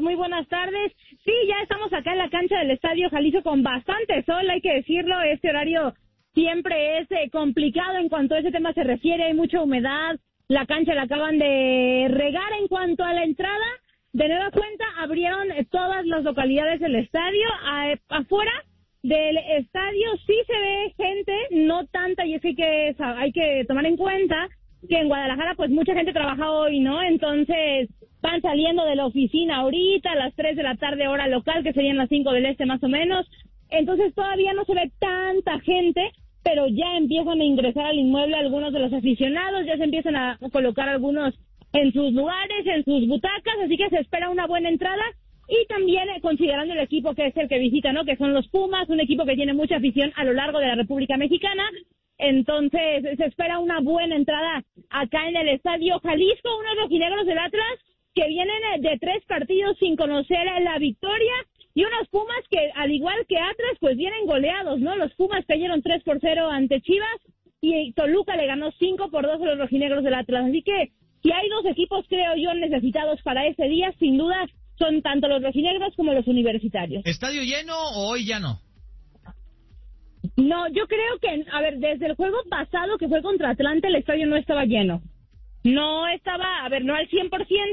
muy buenas tardes. Sí, ya estamos acá en la cancha del Estadio Jalisco con bastante sol, hay que decirlo. Este horario siempre es complicado en cuanto a ese tema se refiere, hay mucha humedad, la cancha la acaban de regar. En cuanto a la entrada, de nueva cuenta abrieron todas las localidades del estadio. Afuera del estadio sí se ve gente, no tanta, y es que hay que tomar en cuenta que en Guadalajara pues mucha gente trabaja hoy, ¿no? Entonces van saliendo de la oficina ahorita a las 3 de la tarde hora local, que serían las 5 del este más o menos. Entonces todavía no se ve tanta gente, pero ya empiezan a ingresar al inmueble algunos de los aficionados, ya se empiezan a colocar algunos en sus lugares, en sus butacas, así que se espera una buena entrada. Y también considerando el equipo que es el que visita, ¿no? Que son los Pumas, un equipo que tiene mucha afición a lo largo de la República Mexicana. Entonces se espera una buena entrada acá en el Estadio Jalisco. Unos rojinegros del Atlas que vienen de 3 partidos sin conocer la victoria, y unos Pumas que, al igual que Atlas, pues vienen goleados, ¿no? Los Pumas cayeron 3-0 ante Chivas, y Toluca le ganó 5-2 a los rojinegros del Atlas. Así que si hay 2 equipos, creo yo, necesitados para este día, sin duda son tanto los rojinegros como los universitarios. ¿Estadio lleno o hoy ya no? No, yo creo que, a ver, desde el juego pasado que fue contra Atlante, el estadio no estaba lleno. No estaba, a ver, no al 100%,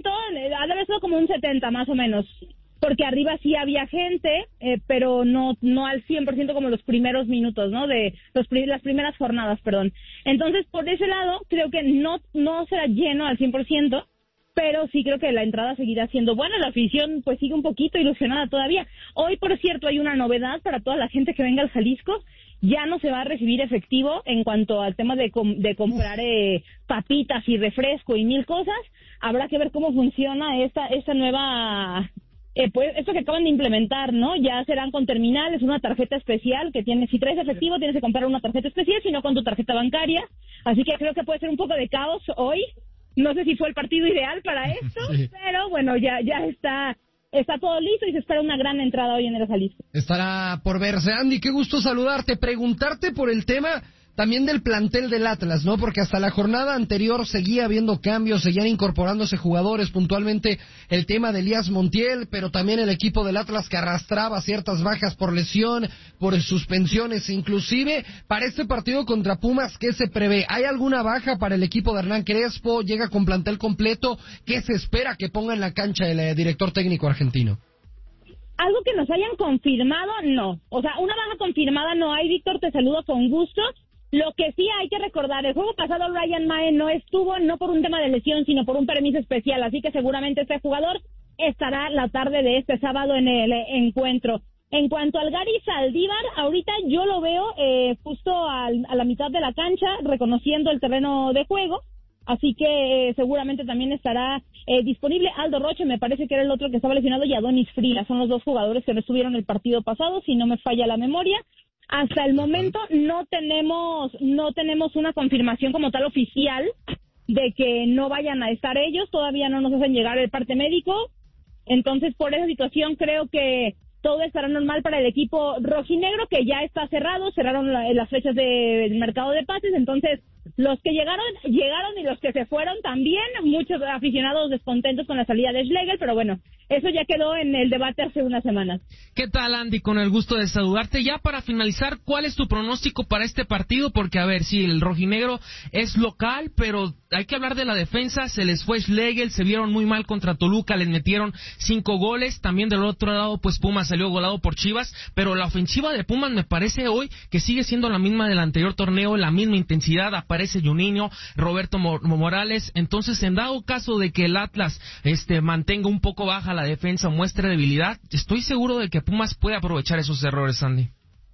ha de haber sido como un 70 más o menos, porque arriba sí había gente, pero no al 100% como los primeros minutos, ¿no? De las primeras jornadas, perdón. Entonces, por ese lado, creo que no será lleno al 100%, pero sí creo que la entrada seguirá siendo buena. La afición pues sigue un poquito ilusionada todavía. Hoy, por cierto, hay una novedad para toda la gente que venga al Jalisco. Ya no se va a recibir efectivo en cuanto al tema de comprar papitas y refresco y 1000 cosas. Habrá que ver cómo funciona esta nueva, pues esto que acaban de implementar, ¿no? Ya serán con terminales, una tarjeta especial que tiene, si traes efectivo tienes que comprar una tarjeta especial, si no con tu tarjeta bancaria. Así que creo que puede ser un poco de caos hoy. No sé si fue el partido ideal para esto, sí, pero bueno, ya está todo listo y se espera una gran entrada hoy en el Jalisco. Estará por verse. Andy, qué gusto saludarte, preguntarte por el tema también del plantel del Atlas, ¿no? Porque hasta la jornada anterior seguía habiendo cambios, seguían incorporándose jugadores, puntualmente el tema de Elías Montiel, pero también el equipo del Atlas que arrastraba ciertas bajas por lesión, por suspensiones, inclusive para este partido contra Pumas, ¿qué se prevé? ¿Hay alguna baja para el equipo de Hernán Crespo? ¿Llega con plantel completo? ¿Qué se espera que ponga en la cancha el director técnico argentino? Algo que nos hayan confirmado, no. O sea, una baja confirmada no hay. Víctor, te saludo con gusto. Lo que sí hay que recordar, el juego pasado Ryan Mae no estuvo, no por un tema de lesión, sino por un permiso especial, así que seguramente este jugador estará la tarde de este sábado en el encuentro. En cuanto al Gary Saldívar, ahorita yo lo veo justo a la mitad de la cancha, reconociendo el terreno de juego, así que seguramente también estará disponible. Aldo Roche me parece que era el otro que estaba lesionado, y Adonis Frila, son los 2 jugadores que no estuvieron el partido pasado, si no me falla la memoria. Hasta el momento no tenemos una confirmación como tal oficial de que no vayan a estar ellos, todavía no nos hacen llegar el parte médico, entonces por esa situación creo que todo estará normal para el equipo rojinegro, que ya está cerraron las fechas del mercado de pases, entonces los que llegaron y los que se fueron también, muchos aficionados descontentos con la salida de Schlegel, pero bueno, eso ya quedó en el debate hace unas semanas. ¿Qué tal, Andy? Con el gusto de saludarte. Ya para finalizar, ¿cuál es tu pronóstico para este partido? Porque, a ver, sí, el rojinegro es local, pero hay que hablar de la defensa. Se les fue Schlegel, se vieron muy mal contra Toluca, les metieron 5 goles. También del otro lado, pues Pumas salió golado por Chivas, pero la ofensiva de Pumas me parece hoy que sigue siendo la misma del anterior torneo, la misma intensidad. Aparece Juninho, Roberto Morales. Entonces, en dado caso de que el Atlas mantenga un poco baja la defensa o muestre debilidad, estoy seguro de que Pumas puede aprovechar esos errores, Andy.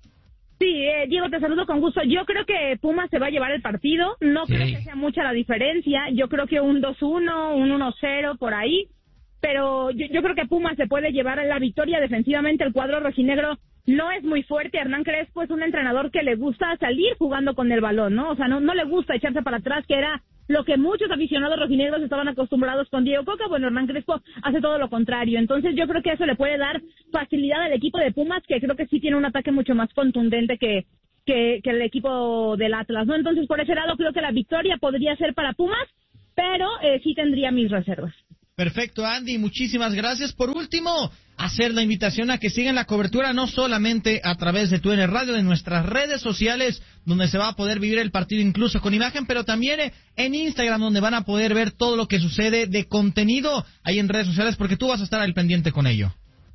Sí, Diego, te saludo con gusto. Yo creo que Pumas se va a llevar el partido. No creo que sea mucha la diferencia. Yo creo que un 2-1, un 1-0 por ahí. Pero yo creo que Pumas se puede llevar la victoria. Defensivamente el cuadro rojinegro no es muy fuerte. Hernán Crespo es un entrenador que le gusta salir jugando con el balón, ¿no? O sea, no le gusta echarse para atrás, que era lo que muchos aficionados rojinegros estaban acostumbrados con Diego Coca. Bueno, Hernán Crespo hace todo lo contrario. Entonces yo creo que eso le puede dar facilidad al equipo de Pumas, que creo que sí tiene un ataque mucho más contundente que el equipo del Atlas, ¿no? Entonces por ese lado creo que la victoria podría ser para Pumas, pero sí tendría mis reservas. Perfecto, Andy, muchísimas gracias. Por último, hacer la invitación a que sigan la cobertura no solamente a través de TUDN Radio, de nuestras redes sociales, donde se va a poder vivir el partido incluso con imagen, pero también en Instagram, donde van a poder ver todo lo que sucede de contenido ahí en redes sociales, porque tú vas a estar al pendiente con ello.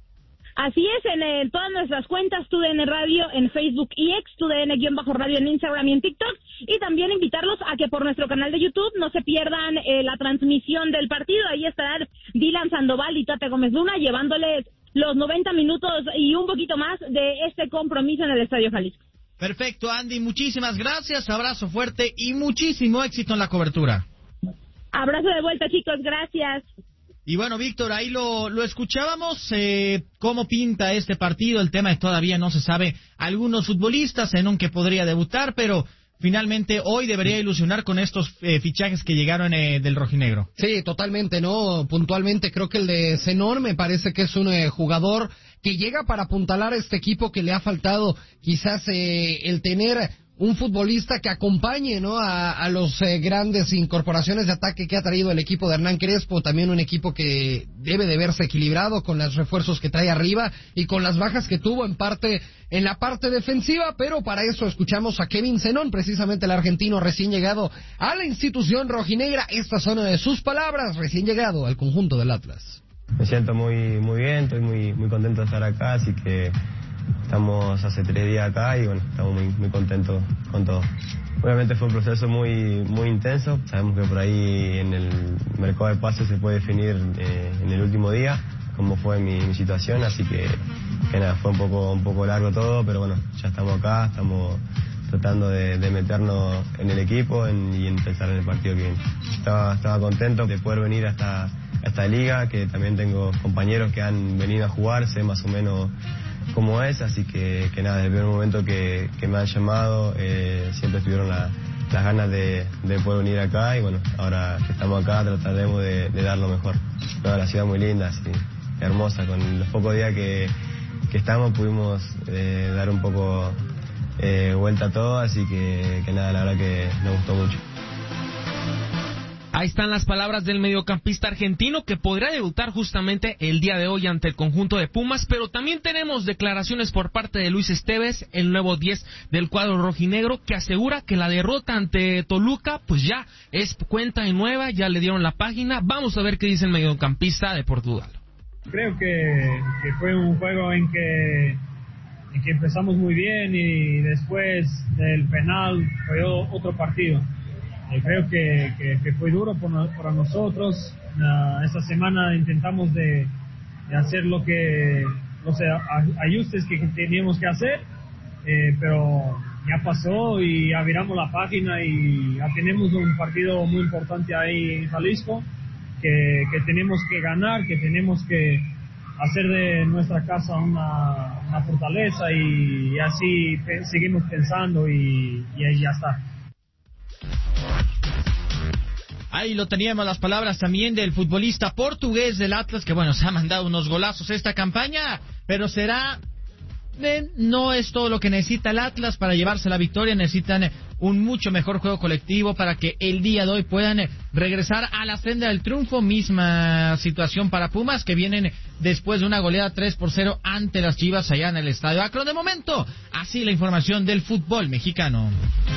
Así es, en todas nuestras cuentas, TUDN Radio, en Facebook y X, TUDN-Radio en Instagram y en TikTok, y también invitarlos a que por nuestro canal de YouTube no se pierdan la transmisión del partido. Ahí estarán Dylan Sandoval y Tate Gómez Luna llevándoles los 90 minutos y un poquito más de este compromiso en el Estadio Jalisco. Perfecto, Andy, muchísimas gracias, abrazo fuerte y muchísimo éxito en la cobertura. Abrazo de vuelta, chicos, gracias. Y bueno, Víctor, ahí lo escuchábamos, cómo pinta este partido. El tema es todavía no se sabe algunos futbolistas en un que podría debutar, pero finalmente hoy debería ilusionar con estos fichajes que llegaron del rojinegro. Sí, totalmente, ¿no? Puntualmente creo que el de Zenón me parece que es un jugador que llega para apuntalar a este equipo, que le ha faltado quizás el tener un futbolista que acompañe, ¿no?, a los grandes incorporaciones de ataque que ha traído el equipo de Hernán Crespo. También un equipo que debe de verse equilibrado con los refuerzos que trae arriba y con las bajas que tuvo en la parte defensiva, pero para eso escuchamos a Kevin Zenón, precisamente el argentino recién llegado a la institución rojinegra. Estas son sus palabras, recién llegado al conjunto del Atlas. Me siento muy bien, estoy muy contento de estar acá, así que estamos hace 3 días acá y bueno, estamos muy contentos con todo. Obviamente fue un proceso muy intenso. Sabemos que por ahí en el mercado de pases se puede definir en el último día cómo fue mi situación, así que nada, fue un poco largo todo, pero bueno, ya estamos acá, estamos tratando de meternos en el equipo y en pensar en el partido que viene. Estaba contento de poder venir a esta liga, que también tengo compañeros que han venido a jugar, sé más o menos cómo es, así que nada, desde el primer momento que me han llamado, siempre tuvieron las ganas de poder venir acá, y bueno, ahora que estamos acá trataremos de dar lo mejor. No, la ciudad muy linda, sí, hermosa, con los pocos días que estamos pudimos dar un poco vuelta a todo, así que nada, la verdad que me gustó mucho. Ahí están las palabras del mediocampista argentino, que podrá debutar justamente el día de hoy ante el conjunto de Pumas, pero también tenemos declaraciones por parte de Luis Esteves, el nuevo 10 del cuadro rojinegro, que asegura que la derrota ante Toluca pues ya es cuenta de nueva, ya le dieron la página. Vamos a ver qué dice el mediocampista de Portugal. Creo que fue un juego en que empezamos muy bien y después del penal fue otro partido. Creo que fue duro para nosotros. Esta semana intentamos de hacer los ajustes que teníamos que hacer, pero ya pasó y ya viramos la página y ya tenemos un partido muy importante ahí en Jalisco que tenemos que ganar, que tenemos que hacer de nuestra casa una fortaleza, y así seguimos pensando y ya está. Ahí lo teníamos, las palabras también del futbolista portugués del Atlas, que bueno, se ha mandado unos golazos esta campaña, pero no es todo lo que necesita el Atlas para llevarse la victoria. Necesitan un mucho mejor juego colectivo para que el día de hoy puedan regresar a la senda del triunfo. Misma situación para Pumas, que vienen después de una goleada 3-0 ante las Chivas allá en el Estadio Akron. De momento, así la información del fútbol mexicano.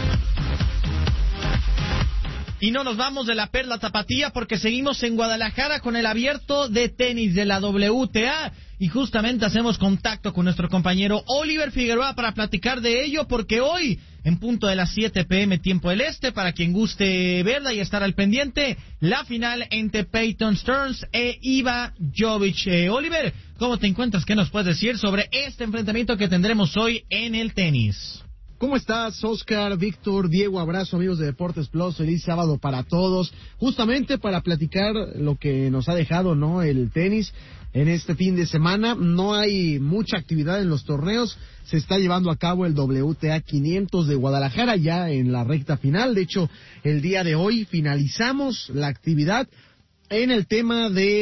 Y no nos vamos de la Perla Tapatía, porque seguimos en Guadalajara con el abierto de tenis de la WTA, y justamente hacemos contacto con nuestro compañero Oliver Figueroa para platicar de ello, porque hoy, en punto de las 7 p.m. tiempo del este, para quien guste verla y estar al pendiente, la final entre Peyton Stearns e Iva Jovic. Oliver, ¿cómo te encuentras? ¿Qué nos puedes decir sobre este enfrentamiento que tendremos hoy en el tenis? ¿Cómo estás, Oscar, Víctor, Diego? Abrazo, amigos de Deportes Plus, feliz sábado para todos. Justamente para platicar lo que nos ha dejado, ¿no?, el tenis en este fin de semana. No hay mucha actividad en los torneos. Se está llevando a cabo el WTA 500 de Guadalajara ya en la recta final. De hecho, el día de hoy finalizamos la actividad en el tema de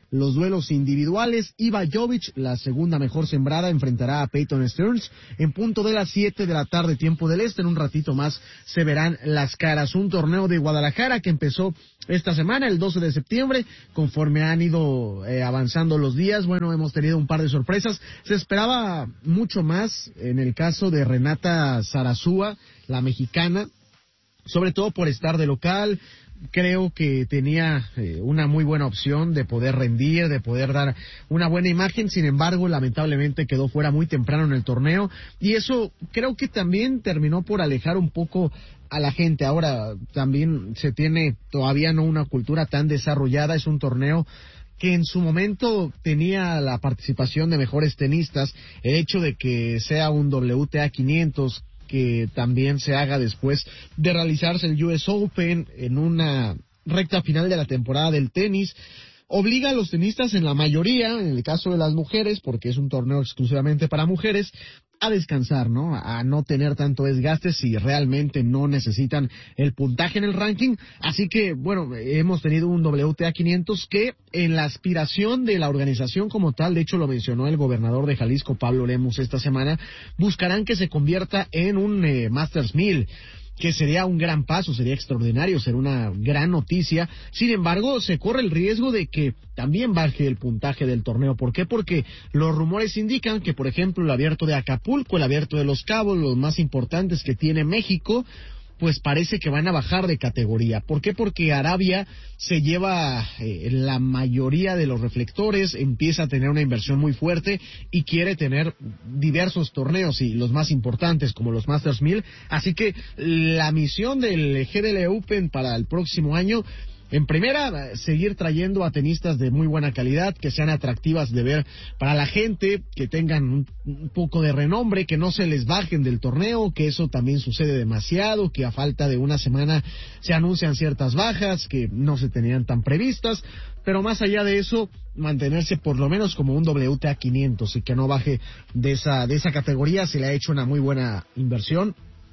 los duelos individuales. Iva Jovic, la segunda mejor sembrada, enfrentará a Peyton Stearns en punto de las 7 de la tarde, tiempo del este. En un ratito más se verán las caras. Un torneo de Guadalajara que empezó esta semana, el 12 de septiembre, conforme han ido avanzando los días. Bueno, hemos tenido un par de sorpresas. Se esperaba mucho más en el caso de Renata Zarazúa, la mexicana, sobre todo por estar de local. Creo que tenía una muy buena opción de poder rendir, de poder dar una buena imagen. Sin embargo, lamentablemente quedó fuera muy temprano en el torneo, y eso creo que también terminó por alejar un poco a la gente. Ahora también se tiene todavía no una cultura tan desarrollada. Es un torneo que en su momento tenía la participación de mejores tenistas. El hecho de que sea un WTA 500, que también se haga después de realizarse el US Open en una recta final de la temporada del tenis, obliga a los tenistas, en la mayoría, en el caso de las mujeres, porque es un torneo exclusivamente para mujeres, a descansar, ¿no? A no tener tanto desgaste si realmente no necesitan el puntaje en el ranking. Así que, bueno, hemos tenido un WTA 500 que en la aspiración de la organización como tal, de hecho lo mencionó el gobernador de Jalisco, Pablo Lemus, esta semana, buscarán que se convierta en un Masters 1000, que sería un gran paso, sería extraordinario, sería una gran noticia. Sin embargo, se corre el riesgo de que también baje el puntaje del torneo. ¿Por qué? Porque los rumores indican que, por ejemplo, el Abierto de Acapulco, el Abierto de Los Cabos, los más importantes que tiene México, pues parece que van a bajar de categoría. ¿Por qué? Porque Arabia se lleva la mayoría de los reflectores, empieza a tener una inversión muy fuerte y quiere tener diversos torneos, y los más importantes como los Masters 1000. Así que la misión del GDL Open para el próximo año, en primera, seguir trayendo a tenistas de muy buena calidad, que sean atractivas de ver para la gente, que tengan un poco de renombre, que no se les bajen del torneo, que eso también sucede demasiado, que a falta de una semana se anuncian ciertas bajas que no se tenían tan previstas. Pero más allá de eso, mantenerse por lo menos como un WTA 500 y que no baje de esa categoría. Se le ha hecho una muy buena inversión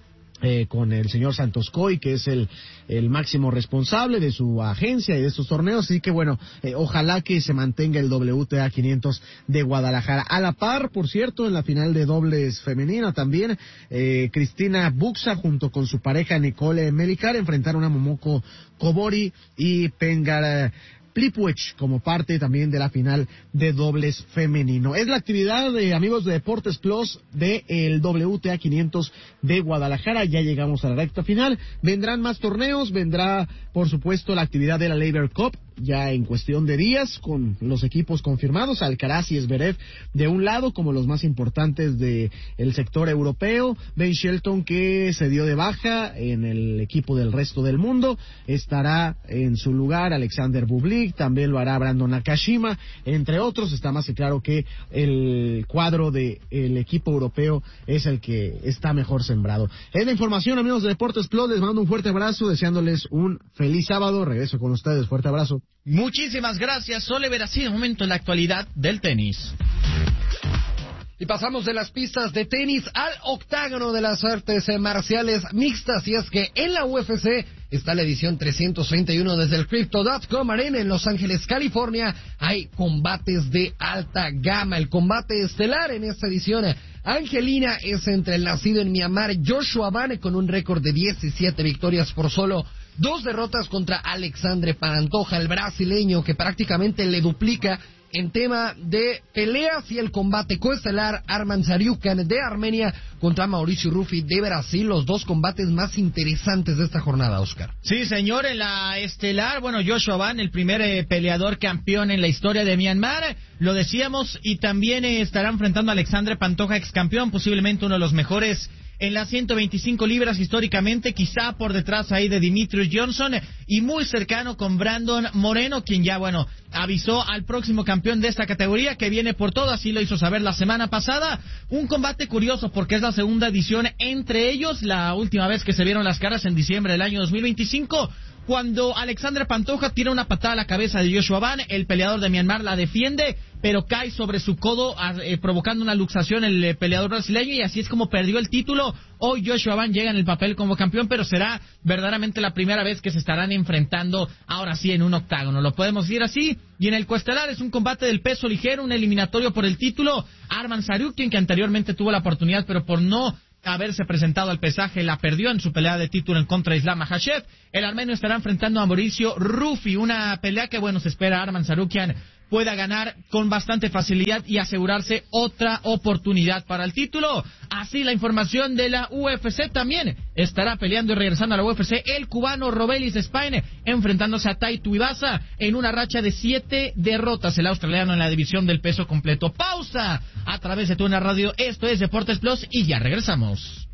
con el señor Santos Coy, que es el máximo responsable de su agencia y de estos torneos. Así que bueno, ojalá que se mantenga el WTA 500 de Guadalajara. A la par, por cierto, en la final de dobles femenina también, Cristina Buxa junto con su pareja Nicole Melichar enfrentaron a Momoko Kobori y Pengar Plipuech como parte también de la final de dobles femenino. Es la actividad de amigos de Deportes Plus del WTA 500 de Guadalajara. Ya llegamos a la recta final. Vendrán más torneos, vendrá por supuesto la actividad de la Laver Cup, ya en cuestión de días, con los equipos confirmados, Alcaraz y Zverev de un lado como los más importantes del sector europeo. Ben Shelton, que se dio de baja en el equipo del resto del mundo, estará en su lugar Alexander Bublik, también lo hará Brandon Nakashima, entre otros. Está más que claro que el cuadro del equipo europeo es el que está mejor sembrado. Es la información, amigos de Deportes Plus. Les mando un fuerte abrazo, deseándoles un feliz sábado. Regreso con ustedes, fuerte abrazo. Muchísimas gracias, Oliver. Así de momento en la actualidad del tenis. Y pasamos de las pistas de tenis al octágono de las artes marciales mixtas. Y es que en la UFC está la edición 331 desde el Crypto.com Arena en Los Ángeles, California. Hay combates de alta gama. El combate estelar en esta edición, Angelina, es entre el nacido en Myanmar Joshua Bane, con un récord de 17 victorias por solo 2 derrotas, contra Alexandre Pantoja, el brasileño, que prácticamente le duplica en tema de peleas, y el combate coestelar Arman Tsarukyan de Armenia contra Mauricio Ruffi de Brasil, los dos combates más interesantes de esta jornada, Oscar. Sí, señor, en la estelar, bueno, Joshua Ban, el primer peleador campeón en la historia de Myanmar, lo decíamos, y también estará enfrentando a Alexandre Pantoja, ex campeón, posiblemente uno de los mejores en las 125 libras históricamente, quizá por detrás ahí de Demetrius Johnson, y muy cercano con Brandon Moreno, quien ya, bueno, avisó al próximo campeón de esta categoría que viene por todo, así lo hizo saber la semana pasada. Un combate curioso porque es la segunda edición entre ellos, la última vez que se vieron las caras en diciembre del año 2025, cuando Alexander Pantoja tira una patada a la cabeza de Joshua Ban, el peleador de Myanmar la defiende, pero cae sobre su codo, provocando una luxación el peleador brasileño, y así es como perdió el título. Hoy Joshua Ban llega en el papel como campeón, pero será verdaderamente la primera vez que se estarán enfrentando, ahora sí, en un octágono, lo podemos decir así. Y en el coestelar es un combate del peso ligero, un eliminatorio por el título. Arman Tsarukyan, que anteriormente tuvo la oportunidad, pero por no haberse presentado al pesaje, la perdió en su pelea de título en contra de Islam Makhachev. El armenio estará enfrentando a Mauricio Rufi, una pelea que, bueno, se espera Arman Tsarukyan pueda ganar con bastante facilidad y asegurarse otra oportunidad para el título. Así la información de la UFC. También estará peleando y regresando a la UFC el cubano Robelis Spain, enfrentándose a Tai Tuivasa en una racha de 7 derrotas, el australiano en la división del peso completo. Pausa a través de TUDN Radio. Esto es Deportes Plus y ya regresamos.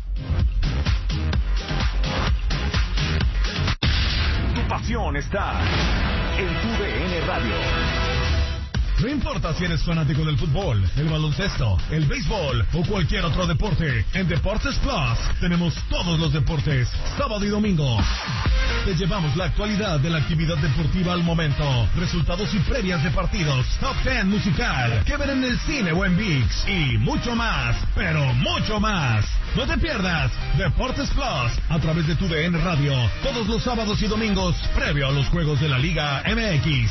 Tu pasión está en TUDN Radio. No importa si eres fanático del fútbol, el baloncesto, el béisbol o cualquier otro deporte, en Deportes Plus tenemos todos los deportes, sábado y domingo. Te llevamos la actualidad de la actividad deportiva al momento, resultados y previas de partidos, top 10 musical, que ver en el cine o en ViX, y mucho más, pero mucho más. No te pierdas Deportes Plus a través de TUDN Radio, todos los sábados y domingos, previo a los juegos de la Liga MX.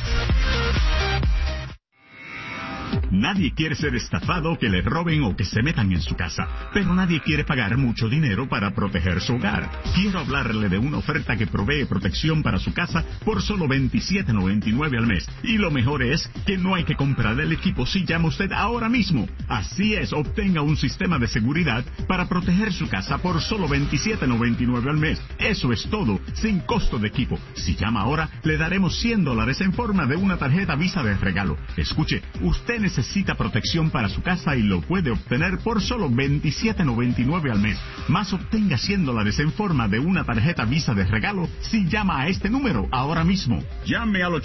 Nadie quiere ser estafado, que le roben o que se metan en su casa, pero nadie quiere pagar mucho dinero para proteger su hogar. Quiero hablarle de una oferta que provee protección para su casa por solo $27.99 al mes. Y lo mejor es que no hay que comprar el equipo si llama usted ahora mismo. Así es, obtenga un sistema de seguridad para proteger su casa por solo $27.99 al mes. Eso es todo, sin costo de equipo. Si llama ahora, le daremos $100 en forma de una tarjeta Visa de regalo. Escuche, usted necesita protección para su casa y lo puede obtener por solo $27.99 al mes. Más obtenga $100 en forma de una tarjeta Visa de regalo si llama a este número ahora mismo. Llame al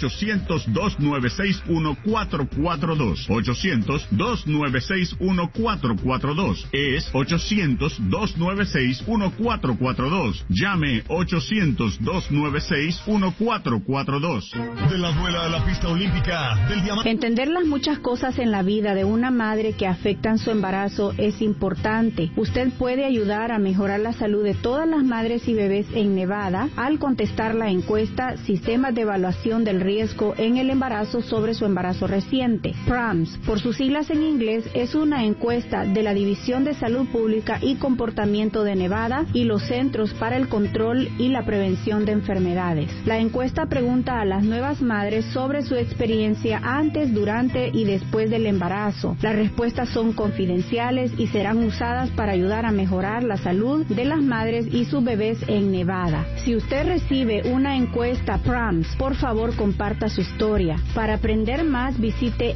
800-296-1442. 800-296-1442. Es 800-296-1442. Llame 800-296-1442. De la duela a la pista olímpica del diamante. Entender las muchas cosas en la vida de una madre que afectan su embarazo es importante. Usted puede ayudar a mejorar la salud de todas las madres y bebés en Nevada al contestar la encuesta Sistemas de Evaluación del Riesgo en el Embarazo sobre su embarazo reciente. PRAMS, por sus siglas en inglés, es una encuesta de la División de Salud Pública y Comportamiento de Nevada y los Centros para el Control y la Prevención de Enfermedades. La encuesta pregunta a las nuevas madres sobre su experiencia antes, durante y después del embarazo. Las respuestas son confidenciales y serán usadas para ayudar a mejorar la salud de las madres y sus bebés en Nevada. Si usted recibe una encuesta PRAMS, por favor comparta su historia. Para aprender más, visite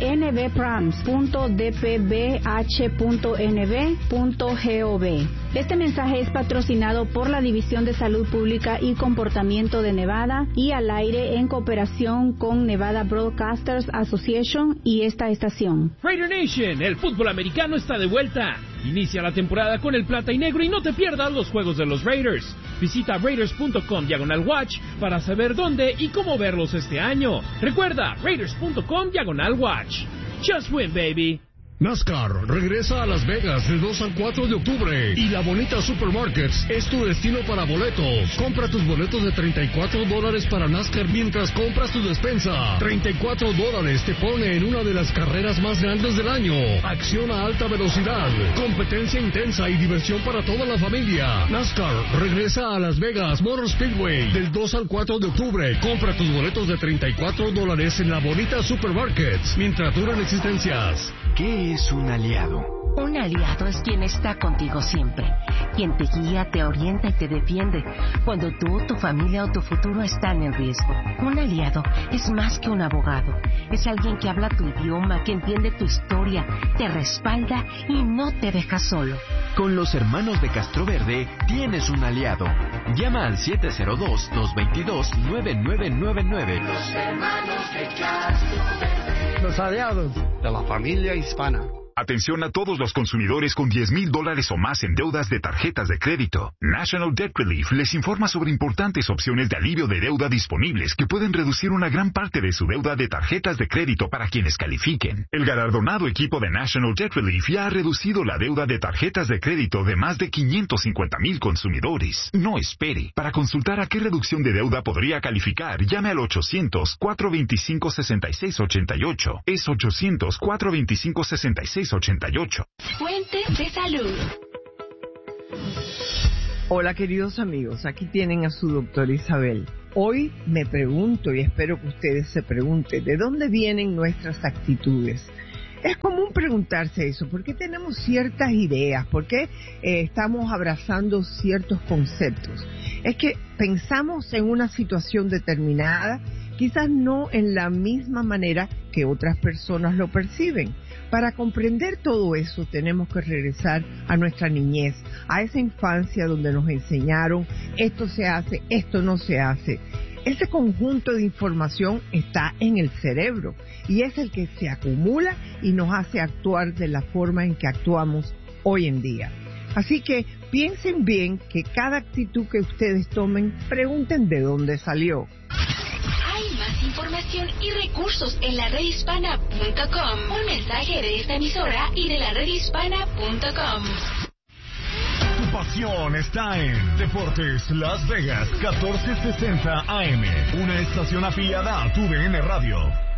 nbprams.dpbh.nv.gov. Este mensaje es patrocinado por la División de Salud Pública y Comportamiento de Nevada y al aire en cooperación con Nevada Broadcasters Association y esta estación. Raider Nation, el fútbol americano está de vuelta. Inicia la temporada con el plata y negro y no te pierdas los juegos de los Raiders. Visita raiders.com/watch para saber dónde y cómo verlos este año. Recuerda, raiders.com/watch. Just win, baby. NASCAR regresa a Las Vegas del 2 al 4 de octubre y La Bonita Supermarkets es tu destino para boletos. Compra tus boletos de $34 para NASCAR mientras compras tu despensa. $34 te pone en una de las carreras más grandes del año. Acción a alta velocidad, competencia intensa y diversión para toda la familia. NASCAR regresa a Las Vegas Motor Speedway del 2 al 4 de octubre. Compra tus boletos de $34 en La Bonita Supermarkets mientras duran existencias. ¿Qué es un aliado? Un aliado es quien está contigo siempre, quien te guía, te orienta y te defiende cuando tú, tu familia o tu futuro están en riesgo. Un aliado es más que un abogado, es alguien que habla tu idioma, que entiende tu historia, te respalda y no te deja solo. Con los hermanos de Castroverde tienes un aliado. Llama al 702-222-9999. Los hermanos de Castroverde. Los aliados de la familia hispana. Atención a todos los consumidores con $10,000 o más en deudas de tarjetas de crédito. National Debt Relief les informa sobre importantes opciones de alivio de deuda disponibles que pueden reducir una gran parte de su deuda de tarjetas de crédito para quienes califiquen. El galardonado equipo de National Debt Relief ya ha reducido la deuda de tarjetas de crédito de más de 550,000 consumidores. No espere. Para consultar a qué reducción de deuda podría calificar, llame al 800-425-6688. Es 800-425-6688. Fuentes de salud. Hola queridos amigos, aquí tienen a su doctora Isabel. Hoy me pregunto y espero que ustedes se pregunten, ¿de dónde vienen nuestras actitudes? Es común preguntarse eso, ¿por qué tenemos ciertas ideas? ¿Por qué estamos abrazando ciertos conceptos? Es que pensamos en una situación determinada, quizás no en la misma manera que otras personas lo perciben. Para comprender todo eso tenemos que regresar a nuestra niñez, a esa infancia donde nos enseñaron esto se hace, esto no se hace. Ese conjunto de información está en el cerebro y es el que se acumula y nos hace actuar de la forma en que actuamos hoy en día. Así que piensen bien que cada actitud que ustedes tomen, pregunten de dónde salió. Hay más información y recursos en la redhispana.com. Un mensaje de esta emisora y de la redhispana.com. Tu pasión está en Deportes Las Vegas 1460 AM, una estación afiliada a TUDN Radio.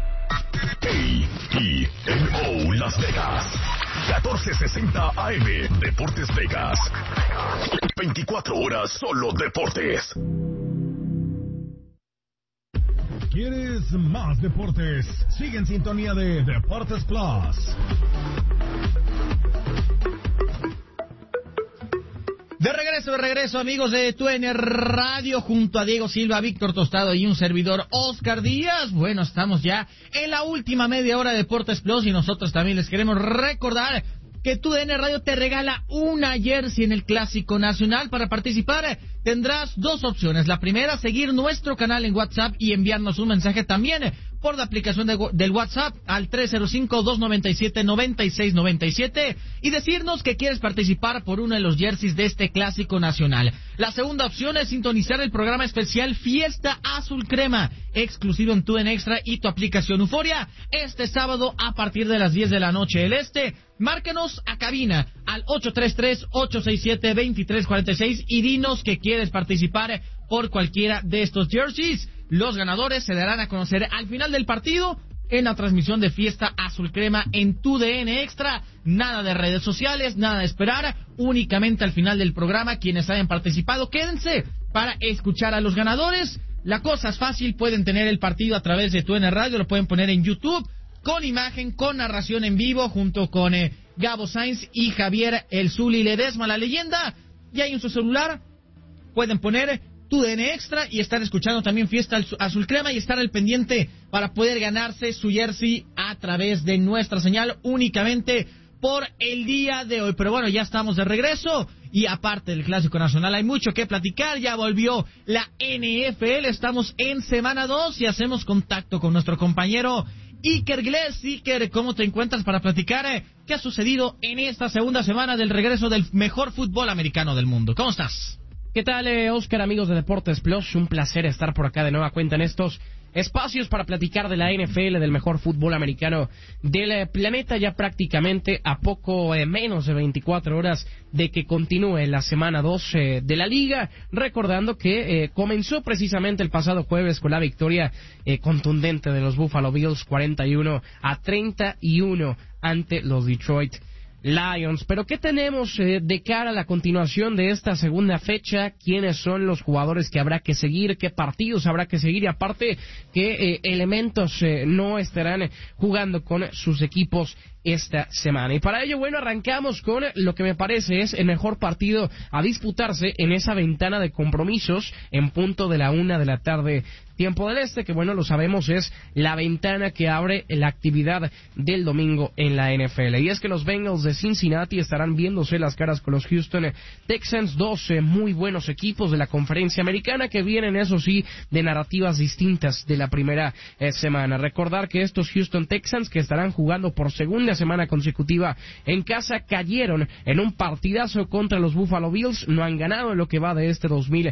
KENO Las Vegas 1460 AM, Deportes Vegas. 24 horas solo deportes. ¿Quieres más deportes? Sigue en sintonía de Deportes Plus. De regreso, amigos de TUDN Radio, junto a Diego Silva, Víctor Tostado y un servidor, Oscar Díaz. Bueno, estamos ya en la última media hora de Deportes Plus y nosotros también les queremos recordar que TUDN Radio te regala una jersey en el Clásico Nacional. Para participar tendrás dos opciones. La primera, seguir nuestro canal en WhatsApp y enviarnos un mensaje también por la aplicación del WhatsApp al 305-297-9697 y decirnos que quieres participar por uno de los jerseys de este Clásico Nacional. La segunda opción es sintonizar el programa especial Fiesta Azul Crema, exclusivo en TUDN Extra y tu aplicación Euforia, este sábado a partir de las 10 de la noche del este. Márcanos a cabina al 833-867-2346 y dinos que quieres participar por cualquiera de estos jerseys. Los ganadores se darán a conocer al final del partido en la transmisión de Fiesta Azul Crema en TUDN Extra. Nada de redes sociales, nada de esperar, únicamente al final del programa quienes hayan participado. Quédense para escuchar a los ganadores. La cosa es fácil, pueden tener el partido a través de TUDN Radio, lo pueden poner en YouTube, con imagen, con narración en vivo, junto con Gabo Sainz y Javier El Zuli Ledesma, la leyenda. Y ahí en su celular pueden poner TUDN Extra y estar escuchando también Fiesta Azul Crema y estar al pendiente para poder ganarse su jersey a través de nuestra señal únicamente por el día de hoy. Pero bueno, ya estamos de regreso y aparte del Clásico Nacional hay mucho que platicar. Ya volvió la NFL, estamos en semana 2 y hacemos contacto con nuestro compañero Iker Glés. Iker, ¿cómo te encuentras para platicar qué ha sucedido en esta segunda semana del regreso del mejor fútbol americano del mundo? ¿Cómo estás? ¿Qué tal, Oscar, amigos de Deportes Plus? Un placer estar por acá de nueva cuenta en estos espacios para platicar de la NFL, del mejor fútbol americano del planeta, ya prácticamente a poco menos de 24 horas de que continúe la semana 2 de la liga, recordando que comenzó precisamente el pasado jueves con la victoria contundente de los Buffalo Bills 41-31 ante los Detroit Lions. Pero ¿qué tenemos de cara a la continuación de esta segunda fecha? ¿Quiénes son los jugadores que habrá que seguir? ¿Qué partidos habrá que seguir? Y aparte, ¿qué elementos no estarán jugando con sus equipos esta semana? Y para ello, bueno, arrancamos con lo que me parece es el mejor partido a disputarse en esa ventana de compromisos en punto de la 1 de la tarde, tiempo del este, que bueno, lo sabemos, es la ventana que abre la actividad del domingo en la NFL. Y es que los Bengals de Cincinnati estarán viéndose las caras con los Houston Texans, dos muy buenos equipos de la conferencia americana que vienen, eso sí, de narrativas distintas de la primera semana. Recordar que estos Houston Texans, que estarán jugando por segunda semana consecutiva en casa, cayeron en un partidazo contra los Buffalo Bills, no han ganado en lo que va de este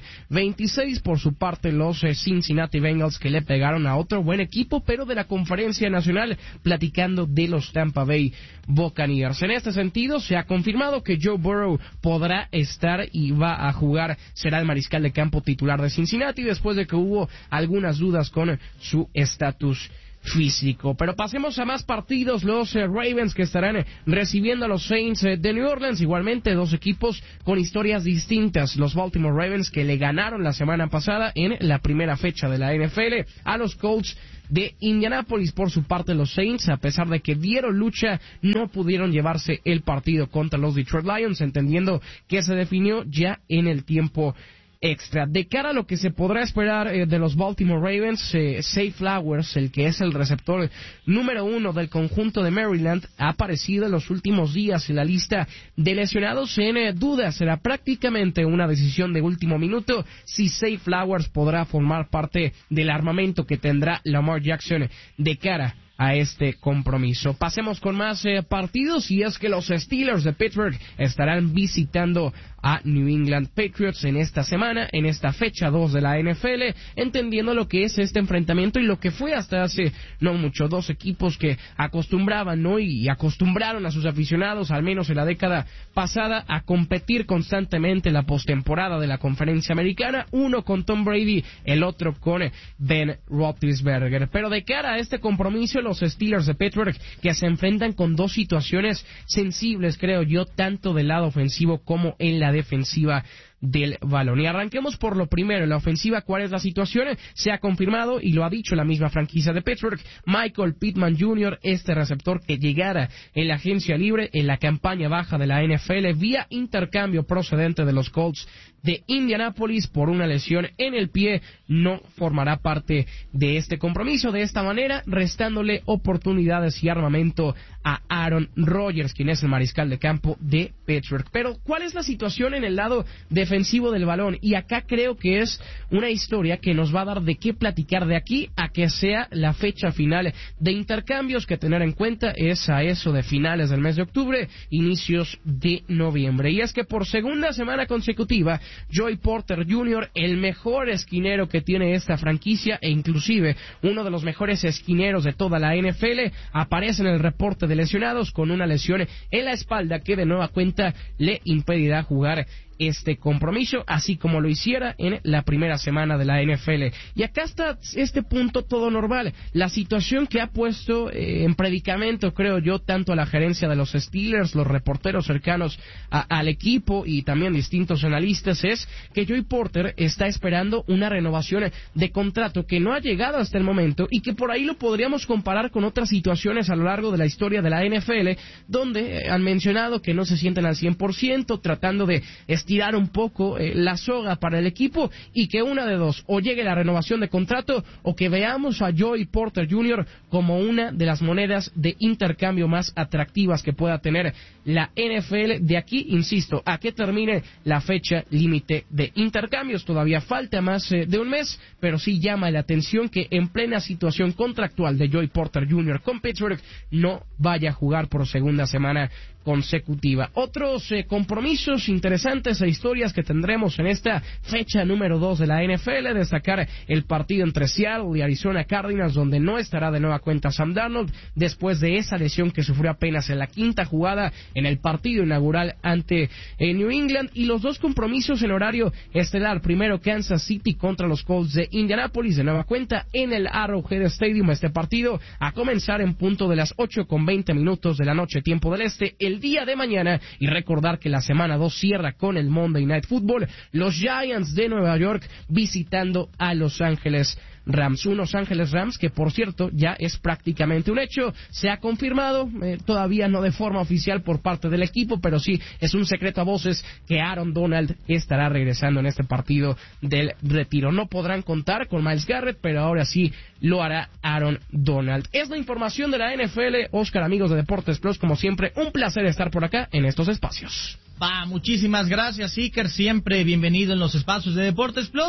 2026. Por su parte, los Cincinnati Bengals, que le pegaron a otro buen equipo, pero de la Conferencia Nacional, platicando de los Tampa Bay Buccaneers. En este sentido, se ha confirmado que Joe Burrow podrá estar y va a jugar, será el mariscal de campo titular de Cincinnati, después de que hubo algunas dudas con su estatus físico. Pero pasemos a más partidos. Los Ravens, que estarán recibiendo a los Saints de New Orleans, igualmente dos equipos con historias distintas. Los Baltimore Ravens, que le ganaron la semana pasada en la primera fecha de la NFL a los Colts de Indianapolis. Por su parte, los Saints, a pesar de que dieron lucha, no pudieron llevarse el partido contra los Detroit Lions, entendiendo que se definió ya en el tiempo extra. De cara a lo que se podrá esperar de los Baltimore Ravens, Zay Flowers, el que es el receptor número 1 del conjunto de Maryland, ha aparecido en los últimos días en la lista de lesionados en duda. Será prácticamente una decisión de último minuto si Zay Flowers podrá formar parte del armamento que tendrá Lamar Jackson de cara a este compromiso. Pasemos con más partidos, y es que los Steelers de Pittsburgh estarán visitando a New England Patriots en esta semana, en esta fecha 2 de la NFL, entendiendo lo que es este enfrentamiento y lo que fue hasta hace no mucho, dos equipos que acostumbraban, ¿no? y acostumbraron a sus aficionados, al menos en la década pasada, a competir constantemente en la postemporada de la Conferencia Americana, uno con Tom Brady, el otro con Ben Roethlisberger. Pero de cara a este compromiso, los Steelers de Pittsburgh, que se enfrentan con dos situaciones sensibles, creo yo, tanto del lado ofensivo como en la defensiva del balón. Y arranquemos por lo primero, en la ofensiva. ¿Cuál es la situación? Se ha confirmado, y lo ha dicho la misma franquicia de Pittsburgh, Michael Pittman Jr., este receptor que llegara en la agencia libre en la campaña baja de la NFL vía intercambio procedente de los Colts de Indianapolis por una lesión en el pie, no formará parte de este compromiso. De esta manera, restándole oportunidades y armamento a Aaron Rodgers, quien es el mariscal de campo de Pittsburgh. Pero, ¿cuál es la situación en el lado defensivo del balón? Y acá creo que es una historia que nos va a dar de qué platicar de aquí a que sea la fecha final de intercambios, que tener en cuenta es a eso de finales del mes de octubre, inicios de noviembre. Y es que por segunda semana consecutiva, Joey Porter Jr., el mejor esquinero que tiene esta franquicia, e inclusive uno de los mejores esquineros de toda la NFL, aparece en el reporte de lesionados con una lesión en la espalda que de nueva cuenta le impedirá jugar este compromiso, así como lo hiciera en la primera semana de la NFL. Y acá está este punto todo normal. La situación que ha puesto en predicamento, creo yo, tanto a la gerencia de los Steelers, los reporteros cercanos al equipo y también distintos analistas, es que Joey Porter está esperando una renovación de contrato que no ha llegado hasta el momento, y que por ahí lo podríamos comparar con otras situaciones a lo largo de la historia de la NFL, donde han mencionado que no se sienten al 100%, tratando de estirar un poco la soga para el equipo, y que una de dos, o llegue la renovación de contrato, o que veamos a Joey Porter Jr. como una de las monedas de intercambio más atractivas que pueda tener la NFL de aquí, insisto, a que termine la fecha límite de intercambios. Todavía falta más de un mes, pero sí llama la atención que en plena situación contractual de Joey Porter Jr. con Pittsburgh no vaya a jugar por segunda semana consecutiva. Otros compromisos interesantes e historias que tendremos en esta fecha número 2 de la NFL, destacar el partido entre Seattle y Arizona Cardinals, donde no estará de nueva cuenta Sam Darnold después de esa lesión que sufrió apenas en la quinta jugada en el partido inaugural ante New England. Y los dos compromisos en horario estelar, primero Kansas City contra los Colts de Indianapolis, de nueva cuenta en el Arrowhead Stadium, este partido a comenzar en punto de las 8:20 de la noche, tiempo del este, el día de mañana. Y recordar que la semana 2 cierra con el Monday Night Football, los Giants de Nueva York visitando a Los Ángeles Rams. Unos Ángeles Rams que, por cierto, ya es prácticamente un hecho. Se ha confirmado, todavía no de forma oficial por parte del equipo, pero sí es un secreto a voces que Aaron Donald estará regresando en este partido del retiro. No podrán contar con Myles Garrett, pero ahora sí lo hará Aaron Donald. Es la información de la NFL. Oscar, amigos de Deportes Plus, como siempre, un placer estar por acá en estos espacios. Muchísimas gracias, Iker, siempre bienvenido en los espacios de Deportes Plus.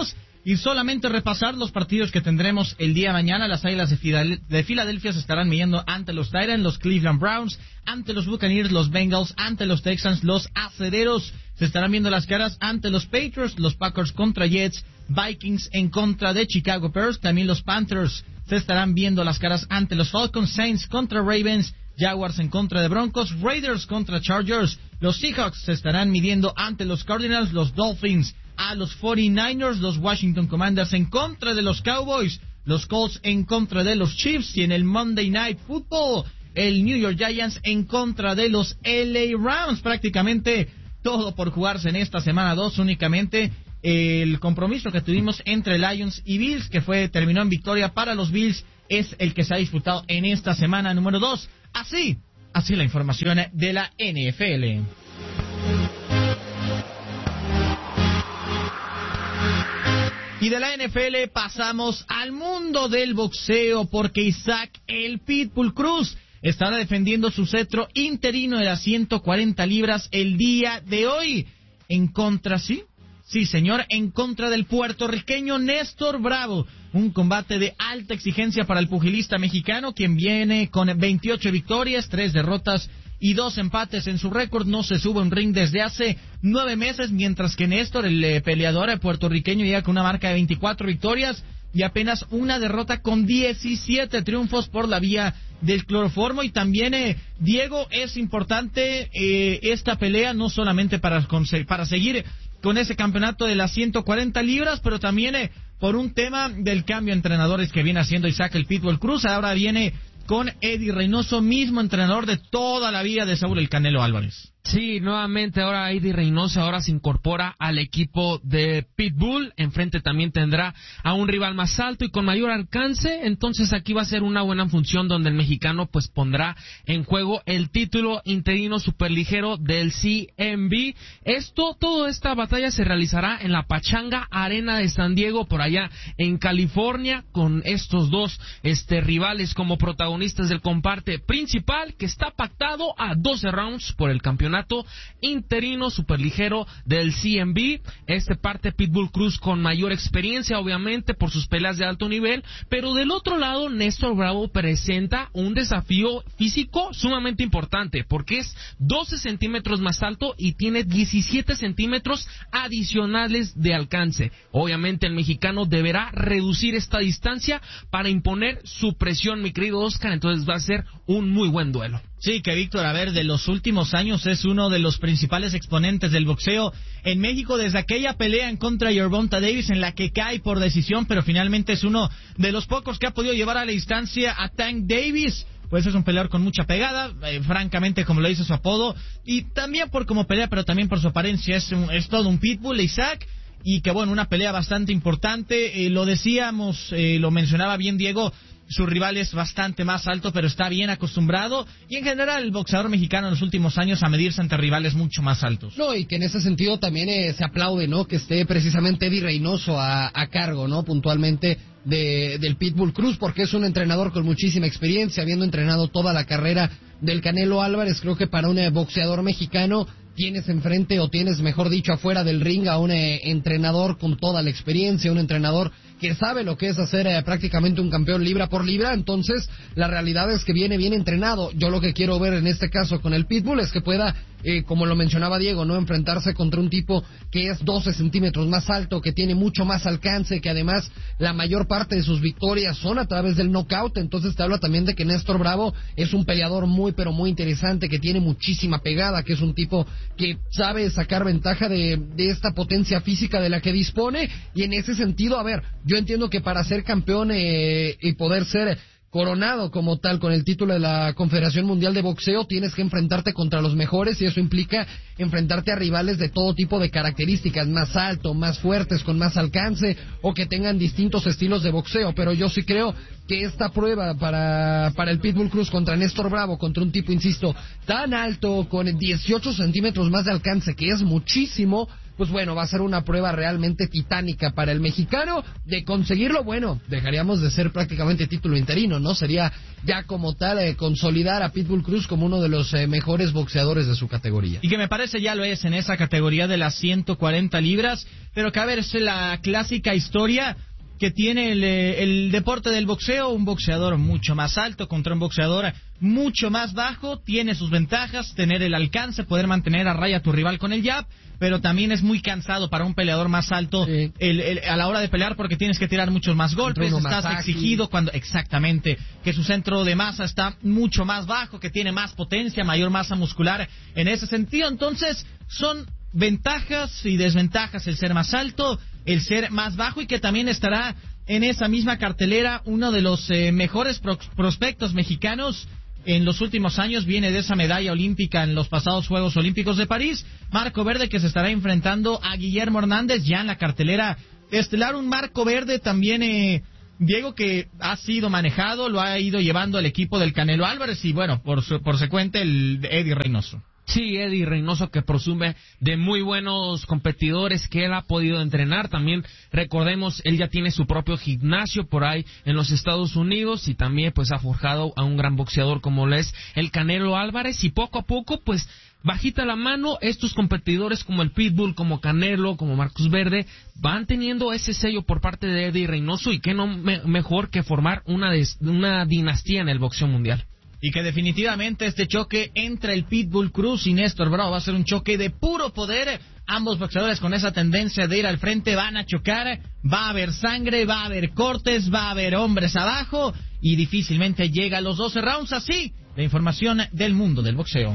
Y solamente repasar los partidos que tendremos el día de mañana. Las Águilas de Filadelfia se estarán midiendo ante los Titans, los Cleveland Browns, ante los Buccaneers, los Bengals, ante los Texans, los Acereros se estarán viendo las caras ante los Patriots, los Packers contra Jets, Vikings en contra de Chicago Bears, también los Panthers se estarán viendo las caras ante los Falcons, Saints contra Ravens, Jaguars en contra de Broncos, Raiders contra Chargers, los Seahawks se estarán midiendo ante los Cardinals, los Dolphins a los 49ers, los Washington Commanders en contra de los Cowboys, los Colts en contra de los Chiefs, y en el Monday Night Football, el New York Giants en contra de los LA Rams. Prácticamente todo por jugarse en esta semana 2, únicamente el compromiso que tuvimos entre Lions y Bills, que terminó en victoria para los Bills, es el que se ha disputado en esta semana número 2. Así la información de la NFL. Y de la NFL pasamos al mundo del boxeo, porque Isaac el Pitbull Cruz estará defendiendo su cetro interino de las 140 libras el día de hoy. En contra, sí señor, en contra del puertorriqueño Néstor Bravo. Un combate de alta exigencia para el pugilista mexicano, quien viene con 28 victorias, 3 derrotas y 2 empates en su récord. No se sube a un ring desde hace 9 meses, mientras que Néstor, el peleador puertorriqueño, llega con una marca de 24 victorias y apenas una derrota, con 17 triunfos por la vía del cloroformo. Y también, Diego, es importante esta pelea, no solamente para seguir con ese campeonato de las 140 libras, pero también por un tema del cambio de entrenadores que viene haciendo Isaac el Pitbull Cruz. Ahora viene con Eddie Reynoso, mismo entrenador de toda la vida de Saúl el Canelo Álvarez. Sí, nuevamente ahora Eddie Reynoso ahora se incorpora al equipo de Pitbull. Enfrente también tendrá a un rival más alto y con mayor alcance. Entonces aquí va a ser una buena función donde el mexicano pues pondrá en juego el título interino superligero del CMB. Toda esta batalla se realizará en la Pachanga Arena de San Diego, por allá en California, con estos dos rivales como protagonistas del combate principal, que está pactado a 12 rounds por el campeonato interino superligero del CMB. Parte Pitbull Cruz con mayor experiencia, obviamente, por sus peleas de alto nivel, pero del otro lado Néstor Bravo presenta un desafío físico sumamente importante, porque es 12 centímetros más alto y tiene 17 centímetros adicionales de alcance. Obviamente el mexicano deberá reducir esta distancia para imponer su presión, mi querido Oscar. Entonces va a ser un muy buen duelo. Sí, que Víctor, de los últimos años es uno de los principales exponentes del boxeo en México, desde aquella pelea en contra de Gervonta Davis en la que cae por decisión, pero finalmente es uno de los pocos que ha podido llevar a la distancia a Tank Davis. Pues es un peleador con mucha pegada, francamente, como lo dice su apodo, y también por cómo pelea, pero también por su apariencia, es todo un pitbull, Isaac. Y que bueno, una pelea bastante importante, lo decíamos, lo mencionaba bien Diego, su rival es bastante más alto, pero está bien acostumbrado, y en general el boxeador mexicano en los últimos años a medirse ante rivales mucho más altos. No, y que en ese sentido también se aplaude, ¿no?, que esté precisamente Eddie Reynoso a cargo, ¿no?, puntualmente del Pitbull Cruz, porque es un entrenador con muchísima experiencia, habiendo entrenado toda la carrera del Canelo Álvarez. Creo que para un boxeador mexicano tienes enfrente, o tienes, mejor dicho, afuera del ring a un entrenador con toda la experiencia, un entrenador que sabe lo que es hacer prácticamente un campeón libra por libra. Entonces la realidad es que viene bien entrenado. Yo lo que quiero ver en este caso con el Pitbull es que pueda, como lo mencionaba Diego, no enfrentarse contra un tipo que es 12 centímetros más alto, que tiene mucho más alcance, que además la mayor parte de sus victorias son a través del knockout. Entonces te habla también de que Néstor Bravo es un peleador muy pero muy interesante, que tiene muchísima pegada, que es un tipo que sabe sacar ventaja de esta potencia física de la que dispone. Y en ese sentido, yo entiendo que para ser campeón y poder ser coronado como tal con el título de la Confederación Mundial de Boxeo, tienes que enfrentarte contra los mejores, y eso implica enfrentarte a rivales de todo tipo de características, más alto, más fuertes, con más alcance, o que tengan distintos estilos de boxeo. Pero yo sí creo que esta prueba para el Pitbull Cruz contra Néstor Bravo, contra un tipo, insisto, tan alto, con 18 centímetros más de alcance, que es muchísimo, pues bueno, va a ser una prueba realmente titánica para el mexicano. De conseguirlo, bueno, dejaríamos de ser prácticamente título interino, ¿no? Sería ya como tal consolidar a Pitbull Cruz como uno de los mejores boxeadores de su categoría. Y que me parece ya lo es en esa categoría de las 140 libras, pero que a ver, es la clásica historia que tiene el deporte del boxeo. Un boxeador mucho más alto contra un boxeador mucho más bajo, tiene sus ventajas, tener el alcance, poder mantener a raya a tu rival con el jab, pero también es muy cansado para un peleador más alto a la hora de pelear, porque tienes que tirar muchos más golpes, estás exigido cuando exactamente que su centro de masa está mucho más bajo, que tiene más potencia, mayor masa muscular en ese sentido. Entonces son ventajas y desventajas el ser más alto, el ser más bajo, y que también estará en esa misma cartelera uno de los mejores prospectos mexicanos en los últimos años. Viene de esa medalla olímpica en los pasados Juegos Olímpicos de París, Marco Verde, que se estará enfrentando a Guillermo Hernández ya en la cartelera estelar. Un Marco Verde también, Diego, que ha sido manejado, lo ha ido llevando el equipo del Canelo Álvarez, y bueno, por secuente el Eddie Reynoso. Sí, Eddie Reynoso, que presume de muy buenos competidores que él ha podido entrenar. También recordemos, él ya tiene su propio gimnasio por ahí en los Estados Unidos, y también pues ha forjado a un gran boxeador como lo es el Canelo Álvarez, y poco a poco pues bajita la mano, estos competidores como el Pitbull, como Canelo, como Marcus Verde, van teniendo ese sello por parte de Eddie Reynoso, y qué no mejor que formar una dinastía en el boxeo mundial. Y que definitivamente este choque entre el Pitbull Cruz y Néstor Bravo va a ser un choque de puro poder. Ambos boxeadores con esa tendencia de ir al frente van a chocar, va a haber sangre, va a haber cortes, va a haber hombres abajo, y difícilmente llega a los 12 rounds. Así, la información del mundo del boxeo.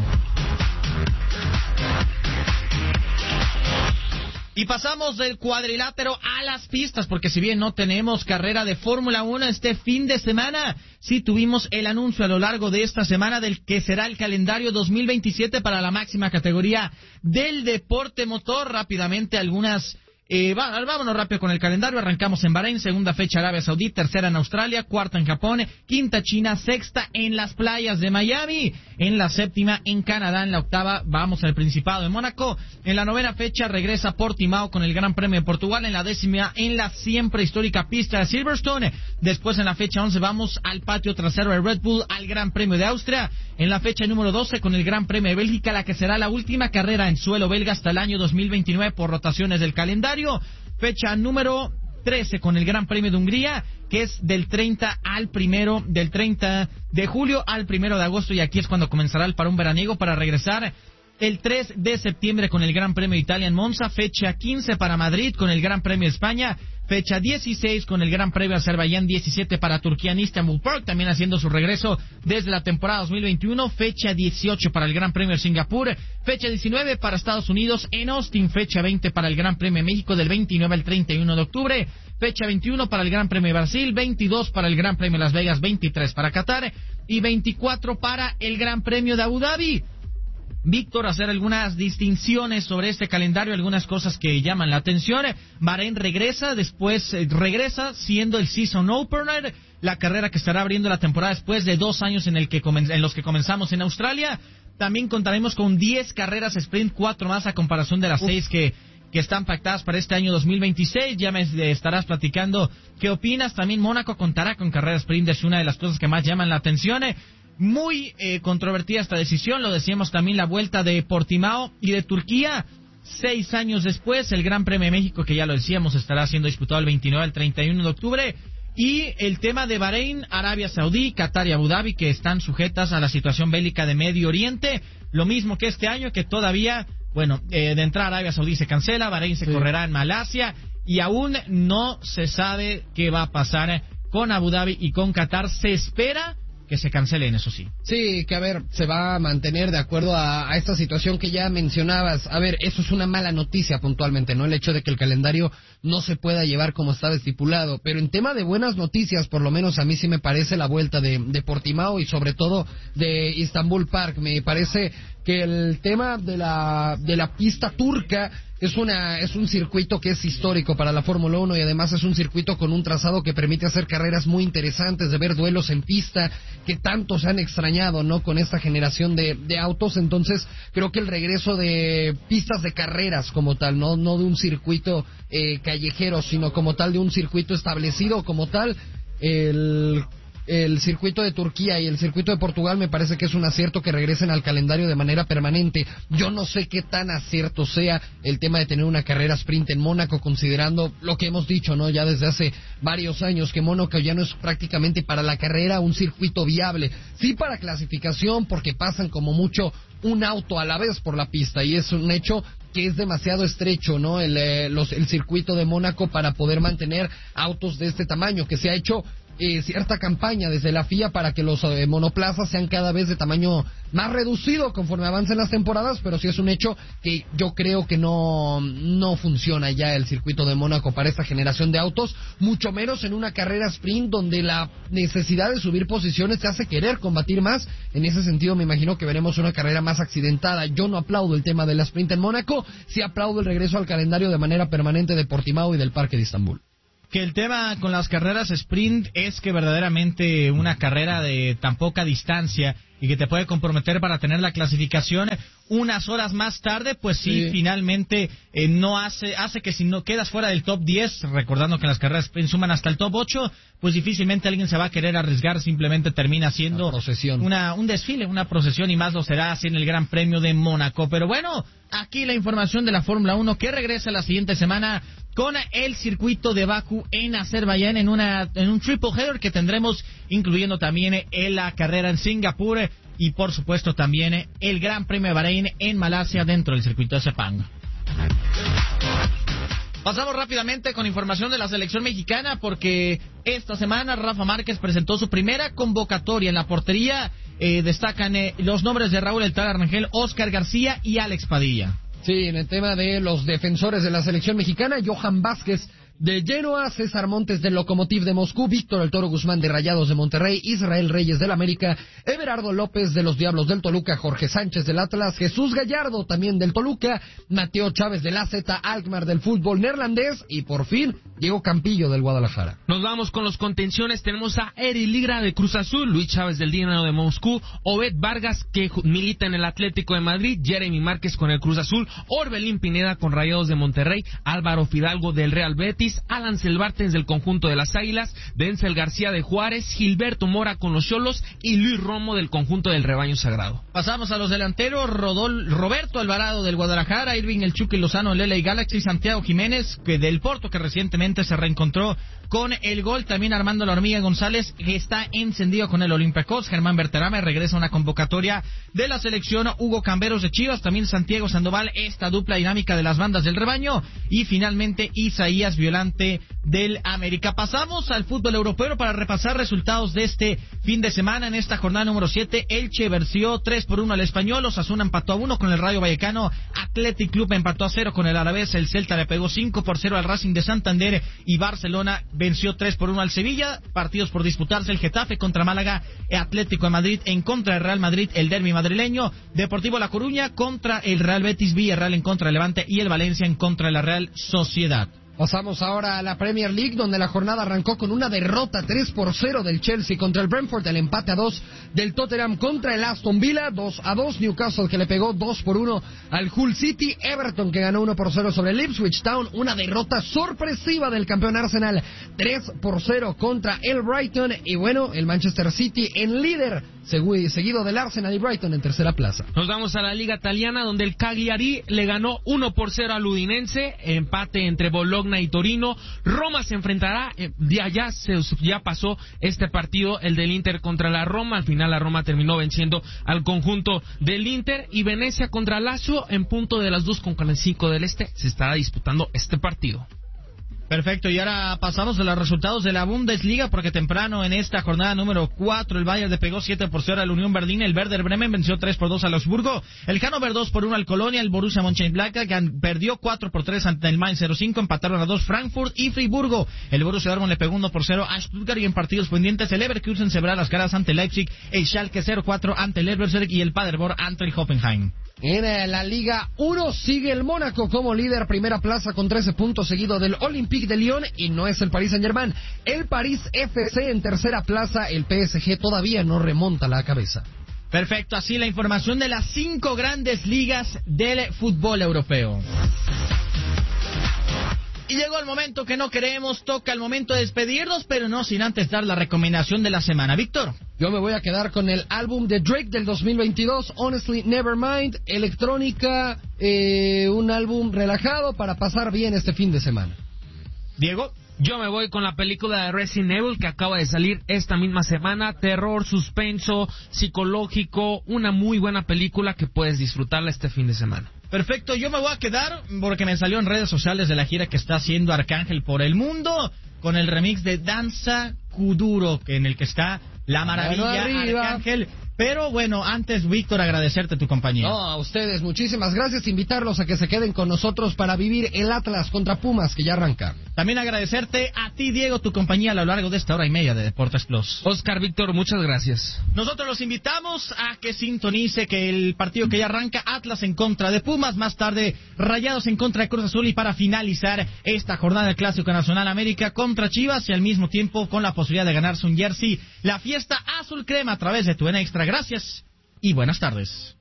Y pasamos del cuadrilátero a las pistas, porque si bien no tenemos carrera de Fórmula 1 este fin de semana, sí tuvimos el anuncio a lo largo de esta semana del que será el calendario 2027 para la máxima categoría del deporte motor. Rápidamente algunas... vámonos rápido con el calendario. Arrancamos en Bahrein, segunda fecha Arabia Saudita, tercera en Australia, cuarta en Japón, quinta China, sexta en las playas de Miami, en la séptima en Canadá, en la octava vamos al Principado de Mónaco, en la novena fecha regresa Portimao con el Gran Premio de Portugal, en la décima en la siempre histórica pista de Silverstone, después en la fecha 11 vamos al patio trasero de Red Bull, al Gran Premio de Austria, en la fecha número 12 con el Gran Premio de Bélgica, la que será la última carrera en suelo belga hasta el año 2029 por rotaciones del calendario. Fecha número 13 con el Gran Premio de Hungría, que es del 30 de julio al 1 de agosto, y aquí es cuando comenzará el parón veraniego para regresar el 3 de septiembre con el Gran Premio de Italia en Monza, fecha 15 para Madrid con el Gran Premio de España, fecha 16 con el Gran Premio de Azerbaiyán, 17 para Turquía en Istanbul Park, también haciendo su regreso desde la temporada 2021, fecha 18 para el Gran Premio de Singapur, fecha 19 para Estados Unidos en Austin, fecha 20 para el Gran Premio de México del 29 al 31 de octubre, fecha 21 para el Gran Premio de Brasil, 22 para el Gran Premio de Las Vegas, 23 para Qatar y 24 para el Gran Premio de Abu Dhabi. Víctor, hacer algunas distinciones sobre este calendario, algunas cosas que llaman la atención. Bahrein regresa siendo el Season Opener, la carrera que estará abriendo la temporada después de 2 años en los que comenzamos en Australia. También contaremos con 10 carreras sprint, 4 más a comparación de las 6 que están pactadas para este año 2026. Ya me estarás platicando qué opinas. También Mónaco contará con carrera sprint, es una de las cosas que más llaman la atención. Muy controvertida esta decisión, lo decíamos también la vuelta de Portimao y de Turquía. 6 años después, el Gran Premio de México, que ya lo decíamos, estará siendo disputado el 29 al 31 de octubre. Y el tema de Bahrein, Arabia Saudí, Qatar y Abu Dhabi, que están sujetas a la situación bélica de Medio Oriente. Lo mismo que este año, que todavía, de entrada Arabia Saudí se cancela, Bahrein se correrá en Malasia, y aún no se sabe qué va a pasar con Abu Dhabi y con Qatar. Se espera que se cancelen, eso sí. Sí, que a ver, se va a mantener de acuerdo a esta situación que ya mencionabas. A ver, eso es una mala noticia puntualmente, ¿no? El hecho de que el calendario no se pueda llevar como estaba estipulado. Pero en tema de buenas noticias, por lo menos a mí sí me parece la vuelta de Portimao y sobre todo de Istanbul Park. Me parece que el tema de la pista turca es un circuito que es histórico para la Fórmula 1 y además es un circuito con un trazado que permite hacer carreras muy interesantes, de ver duelos en pista que tanto se han extrañado, ¿no? Con esta generación de autos. Entonces creo que el regreso de pistas de carreras como tal, no de un circuito callejero, sino como tal de un circuito establecido como tal, el circuito de Turquía y el circuito de Portugal me parece que es un acierto que regresen al calendario de manera permanente. Yo no sé qué tan acierto sea el tema de tener una carrera sprint en Mónaco, considerando lo que hemos dicho, ¿no? Ya desde hace varios años, que Mónaco ya no es prácticamente para la carrera un circuito viable. Sí para clasificación, porque pasan como mucho un auto a la vez por la pista, y es un hecho que es demasiado estrecho, ¿no? El circuito de Mónaco para poder mantener autos de este tamaño, que se ha hecho cierta campaña desde la FIA para que los monoplazas sean cada vez de tamaño más reducido conforme avancen las temporadas, pero sí es un hecho que yo creo que no funciona ya el circuito de Mónaco para esta generación de autos, mucho menos en una carrera sprint donde la necesidad de subir posiciones te hace querer combatir más. En ese sentido me imagino que veremos una carrera más accidentada. Yo no aplaudo el tema de la sprint en Mónaco, sí aplaudo el regreso al calendario de manera permanente de Portimao y del Parque de Estambul. Que el tema con las carreras sprint es que verdaderamente una carrera de tan poca distancia y que te puede comprometer para tener la clasificación unas horas más tarde, pues sí. Finalmente no hace que si no quedas fuera del top 10, recordando que las carreras sprint suman hasta el top 8, pues difícilmente alguien se va a querer arriesgar, simplemente termina siendo un desfile, una procesión, y más lo será así en el Gran Premio de Mónaco. Pero bueno, aquí la información de la Fórmula 1 que regresa la siguiente semana con el circuito de Bakú en Azerbaiyán en un triple header que tendremos, incluyendo también la carrera en Singapur y por supuesto también el Gran Premio de Bahrein en Malasia dentro del circuito de Sepang. Pasamos rápidamente con información de la selección mexicana, porque esta semana Rafa Márquez presentó su primera convocatoria. En la portería destacan los nombres de Raúl El Tal Rangel, Oscar García y Alex Padilla. Sí, en el tema de los defensores de la selección mexicana, Johan Vázquez de Genoa, César Montes del Lokomotiv de Moscú, Víctor El Toro Guzmán de Rayados de Monterrey, Israel Reyes del América, Everardo López de los Diablos del Toluca, Jorge Sánchez del Atlas, Jesús Gallardo también del Toluca, Mateo Chávez del AZ Alkmaar del fútbol neerlandés y por fin Diego Campillo del Guadalajara. Nos vamos con los contenciones. Tenemos a Eri Ligra de Cruz Azul, Luis Chávez del Dinamo de Moscú, Obed Vargas que milita en el Atlético de Madrid, Jeremy Márquez con el Cruz Azul, Orbelín Pineda con Rayados de Monterrey, Álvaro Fidalgo del Real Betis, Alan Celbartens del conjunto de las Águilas, Denzel García de Juárez, Gilberto Mora con los Xolos y Luis Romo del conjunto del Rebaño Sagrado. Pasamos a los delanteros, Roberto Alvarado del Guadalajara, Irving El Chucky Lozano del LA Galaxy, Santiago Jiménez del Porto, que recientemente se reencontró con el gol, también Armando La Hormiga González, que está encendido con el Olympiacos, Germán Berterame regresa a una convocatoria de la selección, Hugo Camberos de Chivas, también Santiago Sandoval, esta dupla dinámica de las bandas del Rebaño, y finalmente Isaías Violante del América. Pasamos al fútbol europeo para repasar resultados de este fin de semana. En esta jornada número 7, Elche venció 3-1 al Español, Osasuna empató a 1 con el Rayo Vallecano, Athletic Club empató a 0 con el Alavés, el Celta le pegó 5-0 al Racing de Santander y Barcelona venció 3-1 al Sevilla. Partidos por disputarse: el Getafe contra Málaga, Atlético de Madrid en contra del Real Madrid, el derbi madrileño, Deportivo La Coruña contra el Real Betis, Villarreal en contra del Levante y el Valencia en contra de la Real Sociedad. Pasamos ahora a la Premier League, donde la jornada arrancó con una derrota 3-0 del Chelsea contra el Brentford, el empate a 2 del Tottenham contra el Aston Villa, 2-2, Newcastle que le pegó 2-1 al Hull City, Everton que ganó 1-0 sobre el Ipswich Town, una derrota sorpresiva del campeón Arsenal, 3-0 contra el Brighton, y bueno, el Manchester City en líder, seguido del Arsenal y Brighton en tercera plaza. Nos vamos a la Liga Italiana, donde el Cagliari le ganó 1-0 al Udinense, empate entre Bologna y Torino. Roma se enfrentará, ya pasó este partido, el del Inter contra la Roma. Al final la Roma terminó venciendo al conjunto del Inter, y Venecia contra Lazio en punto de las 2:45 del este se estará disputando este partido. Perfecto, y ahora pasamos a los resultados de la Bundesliga, porque temprano en esta jornada número 4, el Bayern le pegó 7-0 al Unión Berlín, el Werder Bremen venció 3-2 al Augsburgo, el Hannover 2-1 al Colonia, el Borussia Mönchengladbach perdió 4-3 ante el Mainz 05, empataron a 2 Frankfurt y Friburgo, el Borussia Dortmund le pegó 1-0 a Stuttgart, y en partidos pendientes el Leverkusen se verá las caras ante Leipzig, el Schalke 0-4 ante el Leverkusen y el Paderborn ante el Hoffenheim. En la Liga 1 sigue el Mónaco como líder, primera plaza con 13 puntos, seguido del Olympique de Lyon, y no es el Paris Saint-Germain. El París FC en tercera plaza, el PSG todavía no remonta la cabeza. Perfecto, así la información de las 5 grandes ligas del fútbol europeo. Y llegó el momento que no queremos, toca el momento de despedirnos, pero no sin antes dar la recomendación de la semana. Víctor. Yo me voy a quedar con el álbum de Drake del 2022, Honestly Nevermind, electrónica, un álbum relajado para pasar bien este fin de semana. Diego. Yo me voy con la película de Resident Evil que acaba de salir esta misma semana. Terror, suspenso, psicológico, una muy buena película que puedes disfrutarla este fin de semana. Perfecto, yo me voy a quedar porque me salió en redes sociales de la gira que está haciendo Arcángel por el mundo con el remix de Danza Kuduro, en el que está la maravilla Arcángel. Pero bueno, antes, Víctor, agradecerte tu compañía. No, a ustedes, muchísimas gracias. Invitarlos a que se queden con nosotros para vivir el Atlas contra Pumas, que ya arranca. También agradecerte a ti, Diego, tu compañía a lo largo de esta hora y media de Deportes Plus. Oscar, Víctor, muchas gracias. Nosotros los invitamos a que sintonice que el partido que ya arranca, Atlas en contra de Pumas, más tarde Rayados en contra de Cruz Azul, y para finalizar esta jornada del Clásico Nacional, América contra Chivas, y al mismo tiempo con la posibilidad de ganarse un jersey, la fiesta azul crema a través de TUDN Extra. Gracias y buenas tardes.